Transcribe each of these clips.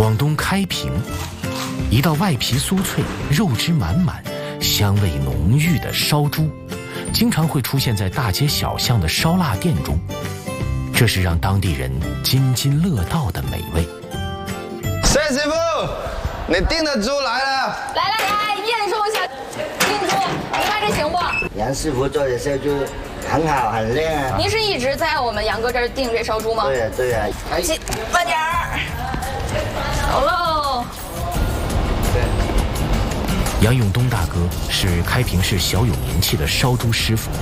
广东开平，一道外皮酥脆、肉汁满满、香味浓郁的烧猪，经常会出现在大街小巷的烧腊店中，这是让当地人津津乐道的美味。 谢师傅，你订的猪来了。 来，验收一下订猪，你看这行不？ 杨师傅做的烧猪很好，很亮啊。 您是一直在我们杨哥这儿订这烧猪吗？ 对呀。 慢点儿，走喽。 杨永东大哥是开平市小有名气的烧猪师傅，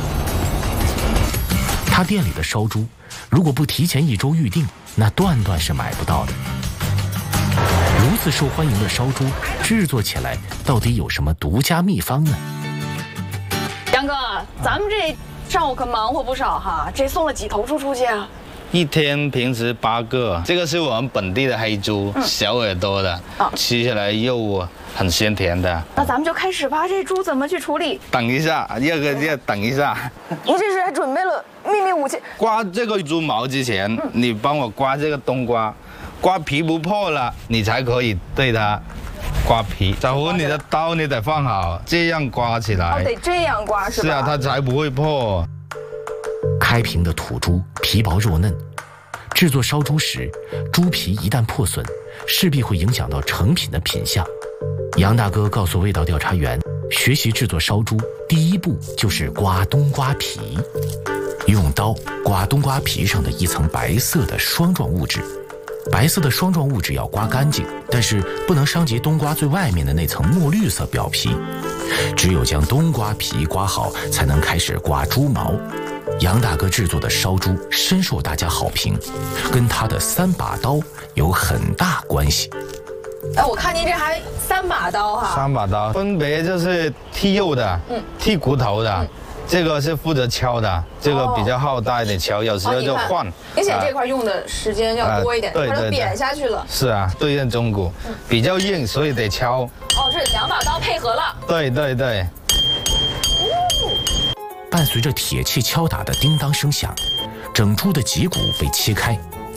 他店里的烧猪如果不提前1周预定，那断是买不到的。如此受欢迎的烧猪制作起来到底有什么独家秘方呢？ 杨哥，咱们这上午可忙活不少哈，这送了几头猪出去啊？ 一天平时8个，这个是我们本地的黑猪，小耳朵的，吃起来肉很鲜甜的。 那咱们就开始吧，这猪怎么去处理？ 等一下，要等一下。 您这是还准备了秘密武器？ 刮这个猪毛之前，你帮我刮这个冬瓜，刮皮不破了，你才可以对它刮皮。小胡，你的刀你得放好，这样刮起来。 得这样刮是吧？ 是啊，它才不会破。 开平的土猪皮薄肉嫩，制作烧猪时，猪皮一旦破损，势必会影响到成品的品相。杨大哥告诉味道调查员，学习制作烧猪第一步就是刮冬瓜皮，用刀刮冬瓜皮上的一层白色的霜状物质。白色的霜状物质要刮干净，但是不能伤及冬瓜最外面的那层墨绿色表皮。只有将冬瓜皮刮好，才能开始刮猪毛。杨大哥制作的烧猪深受大家好评，跟他的3把刀有很大关系。 哎，我看您这还3把刀哈。 3把刀分别就是剔肉的，剔骨头的。这个是负责敲的，这个比较好大一点敲，有时候就换。 明显这块用的时间要多一点，或者扁下去了。 是啊，对应中骨，比较硬，所以得敲。 哦，这2把刀配合了。 对。 伴随着铁器敲打的叮当声响，整猪的脊骨被切开，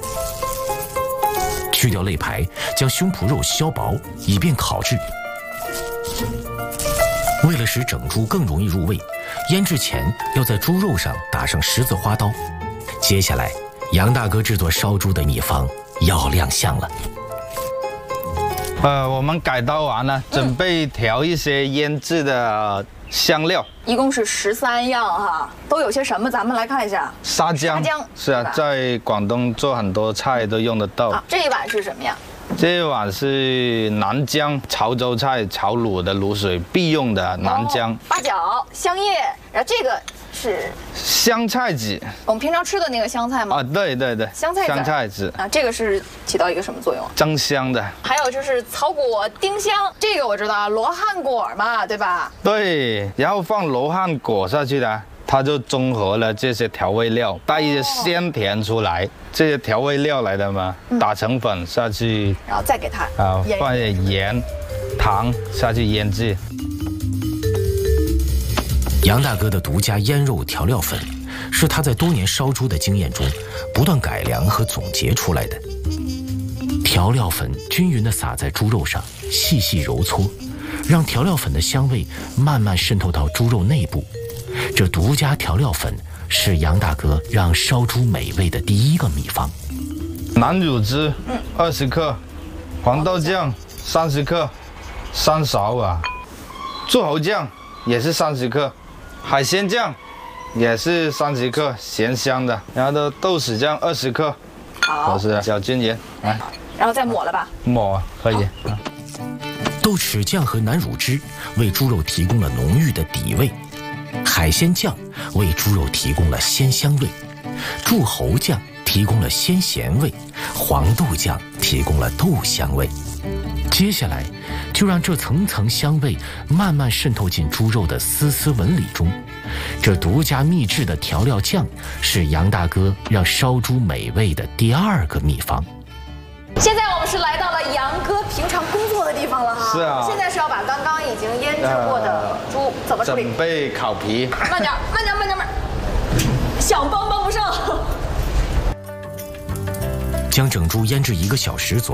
去掉肋排，将胸脯肉削薄，以便烤制。为了使整猪更容易入味，腌制前要在猪肉上打上10字花刀。接下来，杨大哥制作烧猪的秘方要亮相了。 我们改刀完了，准备调一些腌制的香料， 一共是13样哈，都有些什么？咱们来看一下。 沙姜是啊，在广东做很多菜都用得到。 这一碗是什么呀？ 这一碗是南姜，潮州菜炒卤的卤水必用的南姜。 八角、香叶，然后这个是香菜籽， 我们平常吃的那个香菜吗？ 对，香菜籽啊，这个是起到一个什么作用啊？ 增香的。 还有就是草果、丁香，这个我知道啊，罗汉果嘛，对吧？ 对，然后放罗汉果下去的。它就综合了这些调味料，带一些鲜甜出来。这些调味料来的嘛，打成粉下去， 然后再给它放一点盐、糖下去腌制。 杨大哥的独家腌肉调料粉，是他在多年烧猪的经验中不断改良和总结出来的。调料粉均匀地撒在猪肉上，细细揉搓，让调料粉的香味慢慢渗透到猪肉内部。这独家调料粉是杨大哥让烧猪美味的第一个秘方。 南乳汁20克，黄豆酱30克，3勺啊。柱侯酱也是30克，海鲜酱也是30克，咸香的。然后豆豉酱20克，都是小均匀。来， 然后再抹了吧？ 抹可以。 豆豉酱和南乳汁为猪肉提供了浓郁的底味。海鲜酱为猪肉提供了鲜香味，柱侯酱提供了鲜咸味，黄豆酱提供了豆香味。接下来，就让这层层香味慢慢渗透进猪肉的丝丝纹理中。这独家秘制的调料酱是杨大哥让烧猪美味的第2个秘方。 现在我们是来到了杨哥平常工作的地方了哈。 是啊。 现在是要把刚刚已经腌制过的猪怎么处理？ 准备烤皮。 慢点，想帮不上。 将整猪腌制1个小时左